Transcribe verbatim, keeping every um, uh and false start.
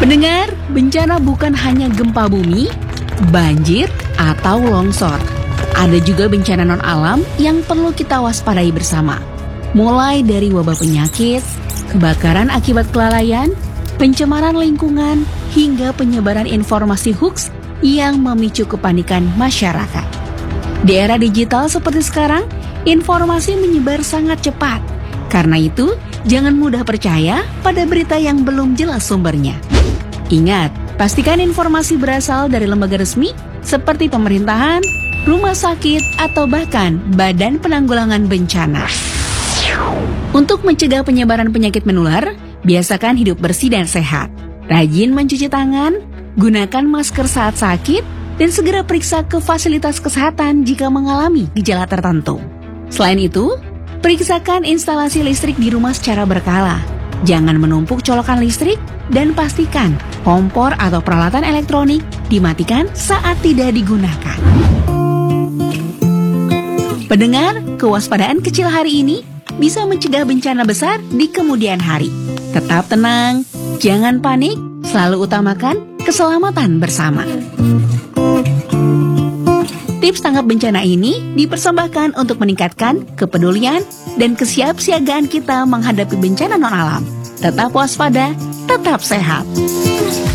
Pendengar, bencana bukan hanya gempa bumi, banjir, atau longsor. Ada juga bencana non-alam yang perlu kita waspadai bersama. Mulai dari wabah penyakit, kebakaran akibat kelalaian, pencemaran lingkungan, hingga penyebaran informasi hoaks yang memicu kepanikan masyarakat. Di era digital seperti sekarang, informasi menyebar sangat cepat. Karena itu, jangan mudah percaya pada berita yang belum jelas sumbernya. Ingat, pastikan informasi berasal dari lembaga resmi seperti pemerintahan, rumah sakit, atau bahkan Badan Penanggulangan Bencana. Untuk mencegah penyebaran penyakit menular, biasakan hidup bersih dan sehat. Rajin mencuci tangan, gunakan masker saat sakit, dan segera periksa ke fasilitas kesehatan jika mengalami gejala tertentu. Selain itu, periksakan instalasi listrik di rumah secara berkala. Jangan menumpuk colokan listrik dan pastikan kompor atau peralatan elektronik dimatikan saat tidak digunakan. Pendengar, kewaspadaan kecil hari ini bisa mencegah bencana besar di kemudian hari. Tetap tenang, jangan panik, selalu utamakan keselamatan bersama. Tips tanggap bencana ini dipersembahkan untuk meningkatkan kepedulian dan kesiapsiagaan kita menghadapi bencana non-alam. Tetap waspada, tetap sehat.